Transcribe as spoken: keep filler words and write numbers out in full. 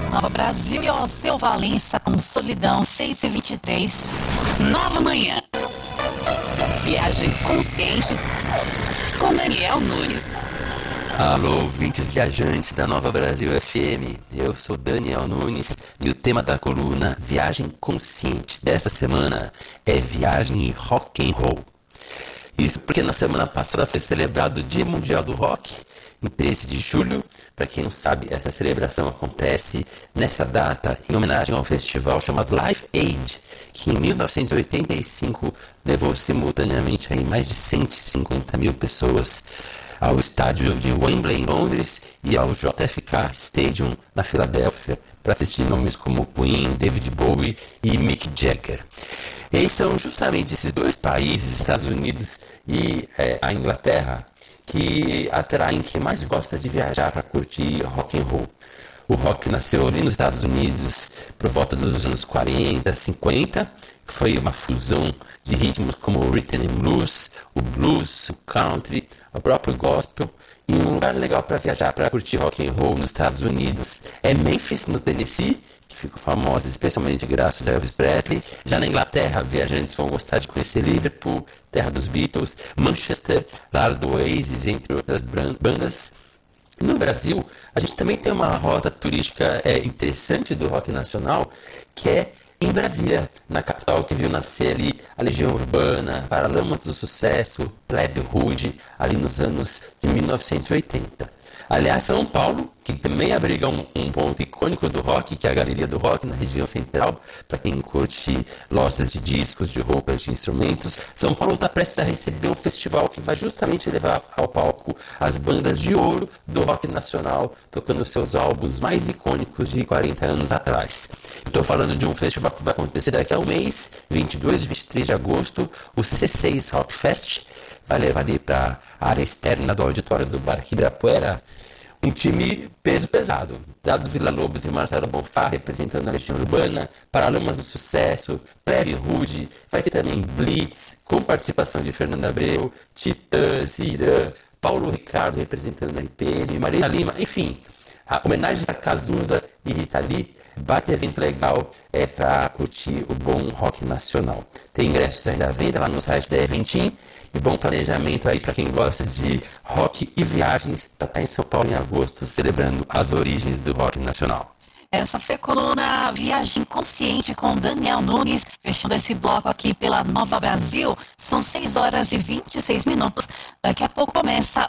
Nova Brasil e o seu Valença com Solidão seis e vinte e três. Nova Manhã. Viagem consciente com Daniel Nunes. Alô, ouvintes viajantes da Nova Brasil F M, eu sou Daniel Nunes e o tema da coluna Viagem Consciente dessa semana é viagem e rock and roll. Isso porque na semana passada foi celebrado o Dia Mundial do Rock, em treze de julho. Para quem não sabe, essa celebração acontece nessa data em homenagem ao festival chamado Live Aid, que em mil novecentos e oitenta e cinco levou simultaneamente aí mais de cento e cinquenta mil pessoas ao estádio de Wembley, em Londres, e ao J F K Stadium, na Filadélfia, para assistir nomes como Queen, David Bowie e Mick Jagger. E são justamente esses dois países, Estados Unidos e é, a Inglaterra, que atraem quem mais gosta de viajar para curtir rock and roll. O rock nasceu ali nos Estados Unidos por volta dos anos quarenta, cinquenta, foi uma fusão de ritmos como o rhythm and blues, o blues, o country, o próprio gospel. E um lugar legal para viajar, para curtir rock and roll nos Estados Unidos é Memphis, no Tennessee, que ficou famosa especialmente graças a Elvis Presley. Já na Inglaterra, viajantes vão gostar de conhecer Liverpool, terra dos Beatles, Manchester, lar do Oasis, entre outras bandas. No Brasil, a gente também tem uma rota turística é, interessante do rock nacional, que é em Brasília, na capital, que viu nascer ali a Legião Urbana, Paralamas do Sucesso, Plebe Rude, ali nos anos de mil novecentos e oitenta. Aliás, São Paulo, que também abriga um, um ponto icônico do rock, que é a Galeria do Rock, na região central, para quem curte lojas de discos, de roupas, de instrumentos. São Paulo está prestes a receber um festival que vai justamente levar ao palco as bandas de ouro do rock nacional, tocando seus álbuns mais icônicos de quarenta anos atrás. Estou falando de um festival que vai acontecer daqui a um mês, vinte e dois e vinte e três de agosto, o C seis Rock Fest. Vai levar ali para a área externa do auditório do Parque Ibirapuera um time peso pesado. Dado Vila Lobos e Marcelo Bonfá representando a Legião Urbana, Paralamas do Sucesso, Plebe Rude, vai ter também Blitz, com participação de Fernando Abreu, Titãs, Irã, Paulo Ricardo representando a R P M, Marina Lima, enfim, a homenagem a Cazuza e Rita Lee. Bate evento legal é para curtir o bom rock nacional. Tem ingressos ainda à venda lá no site da Eventim. E bom planejamento aí para quem gosta de rock e viagens, para estar em São Paulo em agosto, celebrando as origens do rock nacional. Essa foi a coluna Viagem Consciente com Daniel Nunes, fechando esse bloco aqui pela Nova Brasil. São seis horas e vinte e seis minutos. Daqui a pouco começa